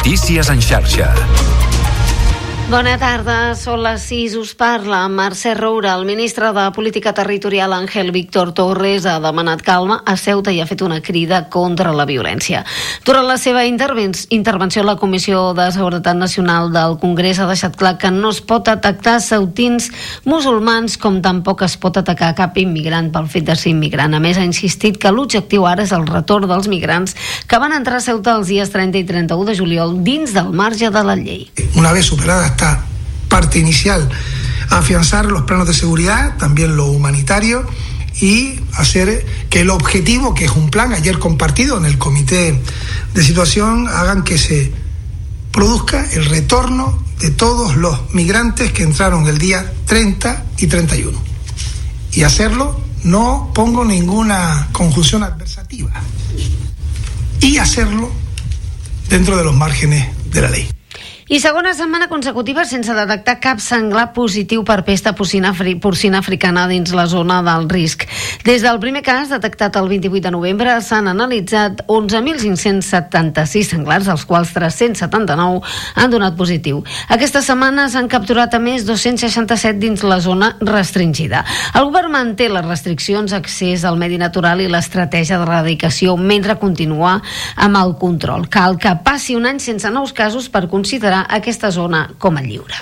Notícies en xarxa. Bona tarda, són les 6, us parla Mercè Roura. El ministre de Política Territorial, Ángel Víctor Torres, ha demanat calma a Ceuta i ha fet una crida contra la violència. Durant la seva intervenció a la Comissió de Seguretat Nacional del Congrés ha deixat clar que no es pot atacar ceutins musulmans, com tampoc es pot atacar cap immigrant pel fet de ser immigrant. A més, ha insistit que l'objectiu ara és el retorn dels migrants que van entrar a Ceuta els dies 30 i 31 de juliol dins del marge de la llei. Una vez superada esta parte inicial, afianzar los planos de seguridad, también lo humanitario, y hacer que el objetivo, que es un plan ayer compartido en el comité de situación, hagan que se produzca el retorno de todos los migrantes que entraron el día 30 y 31. Y hacerlo, no pongo ninguna conjunción adversativa, y hacerlo dentro de los márgenes de la ley. I segona setmana consecutiva sense detectar cap senglar positiu per pesta porcina africana dins la zona del risc. Des del primer cas, detectat el 28 de novembre, s'han analitzat 11.576 senglars, dels quals 379 han donat positiu. Aquesta setmana s'han capturat a més 267 dins la zona restringida. El govern manté les restriccions, accés al medi natural i l'estratègia d'erradicació mentre continua amb el control. Cal que passi un any sense nous casos per considerar aquesta zona com a lliure.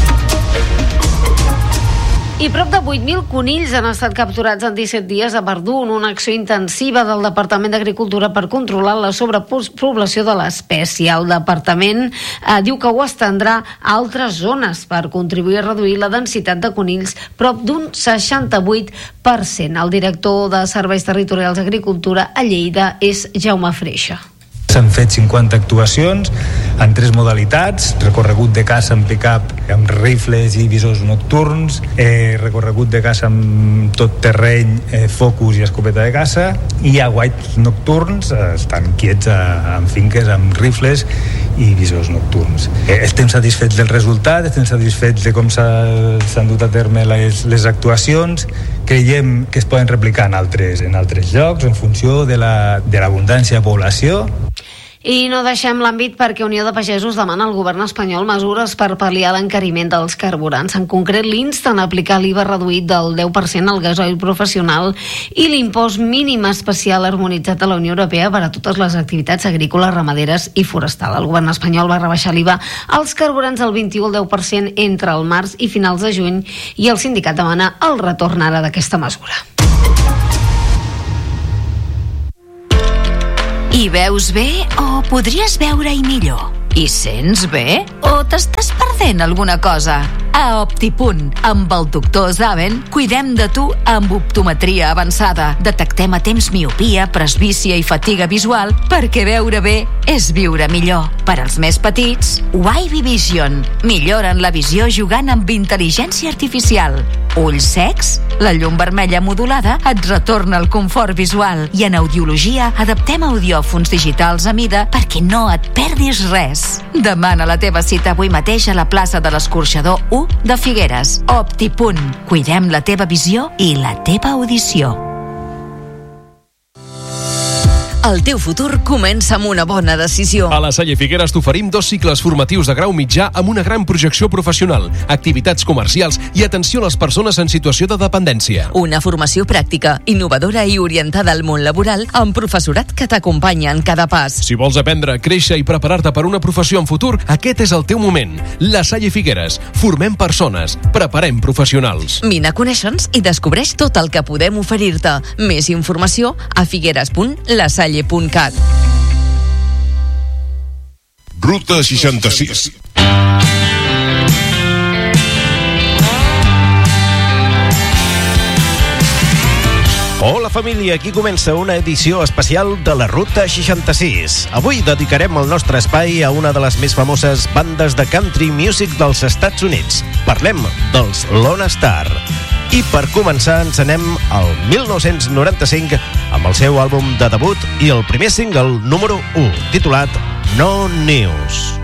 I prop de 8.000 conills han estat capturats en 17 dies a Verdú en una acció intensiva del Departament d'Agricultura per controlar la sobrepoblació de l'espècie. El departament diu que ho estendrà a altres zones per contribuir a reduir la densitat de conills prop d'un 68%. El director de Serveis Territorials d'Agricultura a Lleida és Jaume Freixa. S'han fet 50 actuacions en 3 modalitats: recorregut de caça amb pick-up amb rifles i visors nocturns, recorregut de caça amb tot terreny, focus i escopeta de caça, i aguaits nocturns, estan quiets en finques amb rifles i visors nocturns. Estem satisfets del resultat, estem satisfets de com s'han dut a terme les actuacions. Creiem que es poden replicar en altres llocs en funció de l'abundància de població. I no deixem l'àmbit perquè Unió de Pagesos demana al govern espanyol mesures per pal·liar l'encariment dels carburants. En concret, l'insten a aplicar l'IVA reduït del 10% al gasoil professional i l'impost mínim especial harmonitzat a la Unió Europea per a totes les activitats agrícoles, ramaderes i forestal. El govern espanyol va rebaixar l'IVA als carburants del 21 al 10% entre el març i finals de juny i el sindicat demana el retorn ara d'aquesta mesura. I veus bé o podries veure-hi millor? I sents bé o t'estàs perdent alguna cosa? A Optipunt, amb el doctor Zaven, cuidem de tu amb optometria avançada. Detectem a temps miopia, presbícia i fatiga visual perquè veure bé és viure millor. Per als més petits, Wavy Vision. Milloren la visió jugant amb intel·ligència artificial. Ulls secs? La llum vermella modulada et retorna el confort visual. I en audiologia adaptem audiòfons digitals a mida perquè no et perdis res. Demana la teva cita avui mateix a la plaça de l'Escorxador 1 de Figueres. Optipunt. Cuidem la teva visió i la teva audició. El teu futur comença amb una bona decisió. A la Salle Figueres t'oferim 2 cicles formatius de grau mitjà amb una gran projecció professional, activitats comercials i atenció a les persones en situació de dependència. Una formació pràctica, innovadora i orientada al món laboral amb professorat que t'acompanya en cada pas. Si vols aprendre, créixer i preparar-te per una professió en futur, aquest és el teu moment. La Salle Figueres. Formem persones. Preparem professionals. Vine a conèixer-nos i descobreix tot el que podem oferir-te. Més informació a figueres.lasalle.cat. Ruta 66. Hola família, aquí comença una edició especial de la Ruta 66. Avui dedicarem el nostre espai a una de les més famoses bandes de country music dels Estats Units. Parlem dels Lone Star. I per començar ens anem al 1995 amb el seu àlbum de debut i el primer single número 1, titulat No News.